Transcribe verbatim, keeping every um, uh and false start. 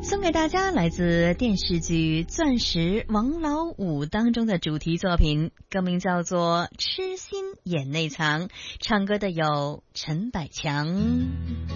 送给大家来自电视剧《钻石王老五》当中的主题作品，歌名叫做《痴心眼内藏》，唱歌的有陈百强。